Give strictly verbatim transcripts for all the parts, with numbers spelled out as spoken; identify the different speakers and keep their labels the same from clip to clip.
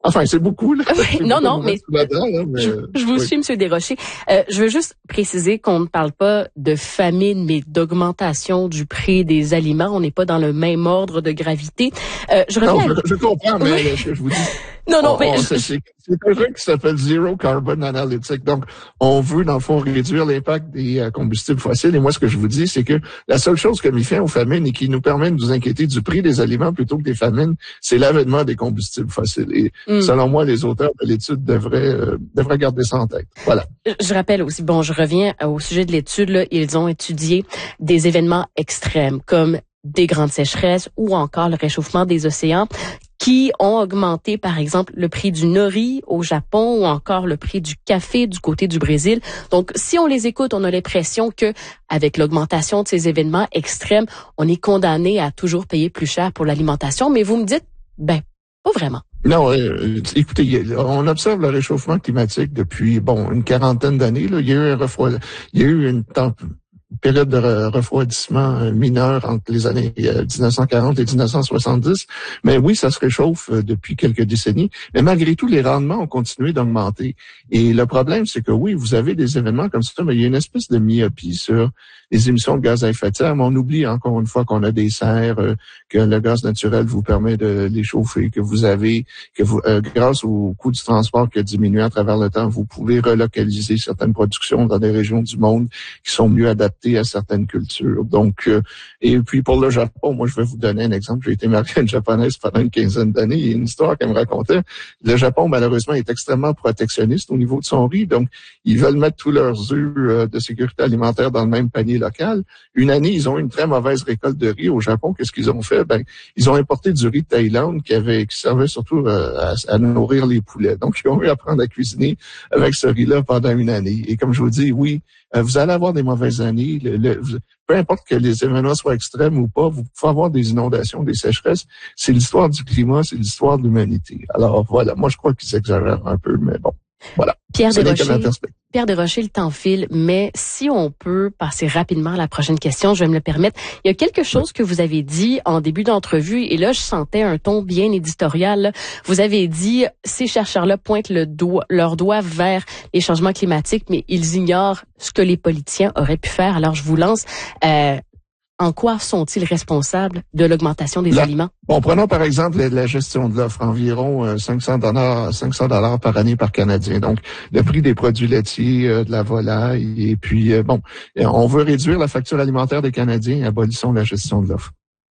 Speaker 1: Enfin, c'est beaucoup, là.
Speaker 2: Oui,
Speaker 1: c'est
Speaker 2: non,
Speaker 1: beaucoup
Speaker 2: non, mais,
Speaker 1: là, mais
Speaker 2: je, je vous
Speaker 1: oui.
Speaker 2: suis, M. Desrochers. Euh, je veux juste préciser qu'on ne parle pas de famine, mais d'augmentation du prix des aliments. On n'est pas dans le même ordre de gravité. Euh, je reviens.
Speaker 1: Non,
Speaker 2: à...
Speaker 1: je, je comprends, mais
Speaker 2: oui.
Speaker 1: ce que je vous dis.
Speaker 2: Non, non,
Speaker 1: on,
Speaker 2: mais
Speaker 1: on,
Speaker 2: je...
Speaker 1: c'est, c'est, c'est un truc qui s'appelle Zero Carbon Analytic. Donc, on veut, dans le fond, réduire l'impact des euh, combustibles fossiles. Et moi, ce que je vous dis, c'est que la seule chose qui a mis fin aux famines et qui nous permet de nous inquiéter du prix des aliments plutôt que des famines, c'est l'avènement des combustibles fossiles. Et mm. selon moi, les auteurs de l'étude devraient, euh, devraient garder ça en tête. Voilà.
Speaker 2: Je rappelle aussi, bon, je reviens au sujet de l'étude, là, ils ont étudié des événements extrêmes comme des grandes sécheresses ou encore le réchauffement des océans qui ont augmenté, par exemple, le prix du nori au Japon ou encore le prix du café du côté du Brésil. Donc, si on les écoute, on a l'impression que, avec l'augmentation de ces événements extrêmes, on est condamné à toujours payer plus cher pour l'alimentation. Mais vous me dites, ben, pas vraiment.
Speaker 1: Non, euh, écoutez, on observe le réchauffement climatique depuis, bon, une quarantaine d'années. Là. Il y a eu un refroid, il y a eu une température. période de refroidissement mineur entre les années dix-neuf cent quarante et dix-neuf cent soixante-dix. Mais oui, ça se réchauffe depuis quelques décennies. Mais malgré tout, les rendements ont continué d'augmenter. Et le problème, c'est que oui, vous avez des événements comme ça, mais il y a une espèce de myopie sur les émissions de gaz à effet de serre. Mais on oublie encore une fois qu'on a des serres, euh, que le gaz naturel vous permet de les chauffer, que vous avez, que vous, euh, grâce au coût du transport qui a diminué à travers le temps, vous pouvez relocaliser certaines productions dans des régions du monde qui sont mieux adaptées à certaines cultures. Donc, euh, et puis pour le Japon, moi je vais vous donner un exemple. J'ai été marié à une japonaise pendant une quinzaine d'années. Il y a une histoire qu'elle me racontait. Le Japon, malheureusement, est extrêmement protectionniste au niveau de son riz. Donc, ils veulent mettre tous leurs œufs euh, de sécurité alimentaire dans le même panier local. Une année, ils ont eu une très mauvaise récolte de riz au Japon. Qu'est-ce qu'ils ont fait? Ben, ils ont importé du riz de Thaïlande qui avait, qui servait surtout euh, à, à nourrir les poulets. Donc, ils ont eu à apprendre à cuisiner avec ce riz-là pendant une année. Et comme je vous dis, oui, euh, vous allez avoir des mauvaises années. Le, le, peu importe que les événements soient extrêmes ou pas, vous pouvez avoir des inondations, des sécheresses. C'est l'histoire du climat, c'est l'histoire de l'humanité. Alors voilà, moi je crois qu'ils exagèrent un peu, mais bon, voilà.
Speaker 2: Pierre Desrochers, Pierre Desrochers, le temps file, mais si on peut passer rapidement à la prochaine question, je vais me le permettre. Il y a quelque chose oui. que vous avez dit en début d'entrevue, et là, je sentais un ton bien éditorial. Là. Vous avez dit, ces chercheurs-là pointent le doigt, leur doigt vers les changements climatiques, mais ils ignorent ce que les politiciens auraient pu faire. Alors, je vous lance... Euh, En quoi sont-ils responsables de l'augmentation des
Speaker 1: la,
Speaker 2: aliments?
Speaker 1: Bon, prenons par exemple la, la gestion de l'offre, environ euh, cinq cents dollars, cinq cents dollars par année par Canadien. Donc, le prix des produits laitiers, euh, de la volaille, et puis euh, bon, on veut réduire la facture alimentaire des Canadiens. Abolissons la gestion de l'offre.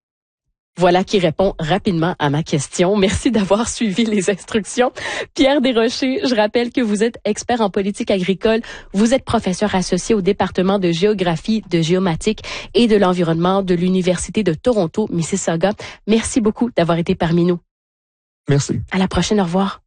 Speaker 2: Voilà qui répond rapidement à ma question. Merci d'avoir suivi les instructions. Pierre Desrochers, je rappelle que vous êtes expert en politique agricole. Vous êtes professeur associé au département de géographie, de géomatique et de l'environnement de l'Université de Toronto, Mississauga. Merci beaucoup d'avoir été parmi nous.
Speaker 1: Merci.
Speaker 2: À la prochaine. Au revoir.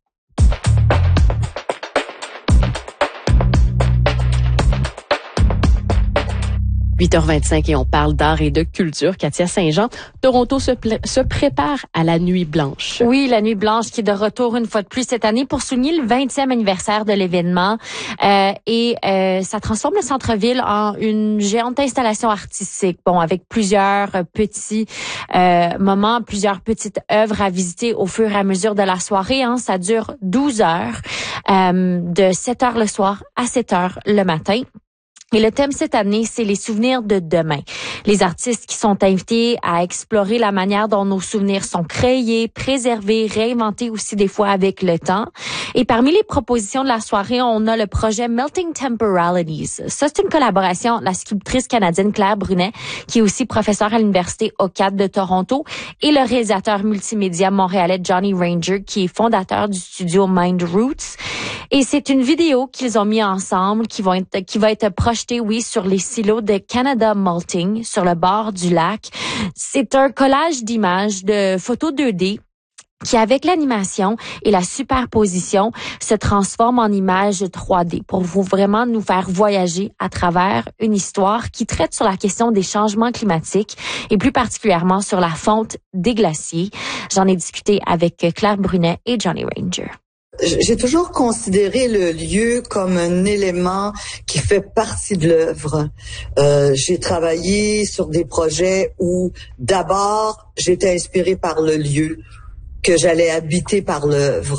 Speaker 2: huit heures vingt-cinq et on parle d'art et de culture. Katia Saint-Jean, Toronto se, pla- se prépare à la Nuit Blanche.
Speaker 3: Oui, la Nuit Blanche qui est de retour une fois de plus cette année pour souligner le vingtième anniversaire de l'événement. Euh, et euh, ça transforme le centre-ville en une géante installation artistique. Bon, avec plusieurs petits euh, moments, plusieurs petites œuvres à visiter au fur et à mesure de la soirée. Hein. Ça dure douze heures, euh, de sept heures le soir à sept heures le matin. Et le thème cette année, c'est les souvenirs de demain. Les artistes qui sont invités à explorer la manière dont nos souvenirs sont créés, préservés, réinventés aussi des fois avec le temps. Et parmi les propositions de la soirée, on a le projet Melting Temporalities. Ça, c'est une collaboration de la sculptrice canadienne Claire Brunet, qui est aussi professeure à l'Université O C A D de Toronto, et le réalisateur multimédia montréalais Johnny Ranger, qui est fondateur du studio Mind Roots. Et c'est une vidéo qu'ils ont mis ensemble, qui vont être, qui va être projetée, oui, sur les silos de Canada Malting, sur le bord du lac. C'est un collage d'images, de photos deux D, qui, avec l'animation et la superposition, se transforme en images trois D pour vous vraiment nous faire voyager à travers une histoire qui traite sur la question des changements climatiques et plus particulièrement sur la fonte des glaciers. J'en ai discuté avec Claire Brunet et Johnny Ranger.
Speaker 4: J'ai toujours considéré le lieu comme un élément qui fait partie de l'œuvre. Euh, j'ai travaillé sur des projets où d'abord j'étais inspirée par le lieu, que j'allais habiter par l'œuvre.